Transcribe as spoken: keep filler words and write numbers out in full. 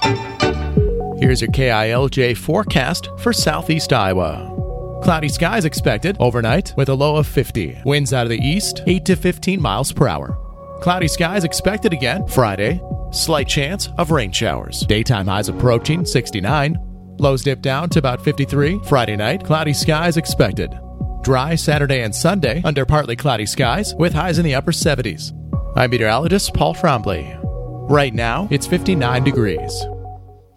Here's your K I L J forecast for southeast Iowa. Cloudy skies expected overnight with a low of fifty. Winds out of the east, eight to fifteen miles per hour. Cloudy skies expected again Friday. Slight chance of rain showers. Daytime highs approaching sixty-nine. Lows dip down to about fifty-three. Friday night, cloudy skies expected. Dry Saturday and Sunday under partly cloudy skies with highs in the upper seventies. I'm meteorologist Paul Trombley. Right now, it's fifty-nine degrees.